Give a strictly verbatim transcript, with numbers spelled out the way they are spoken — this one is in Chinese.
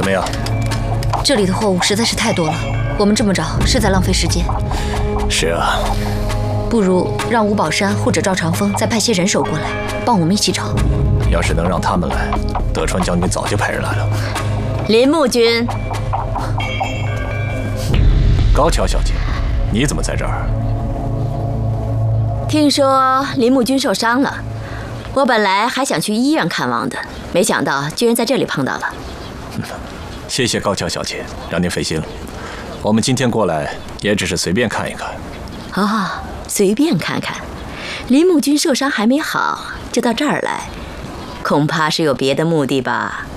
怎么样？ 这里的货物实在是太多了，我们这么找是在浪费时间。 是啊。 不如让吴宝山或者赵长风再派些人手过来，帮我们一起找。 要是能让他们来，德川将军早就派人来了。 林木君， 高桥小姐，你怎么在这儿？ 听说林木君受伤了，我本来还想去医院看望的，没想到居然在这里碰到了。 谢谢高桥小姐，让您费心了。我们今天过来也只是随便看一看。 哦，随便看看。林木君受伤还没好，就到这儿来，恐怕是有别的目的吧？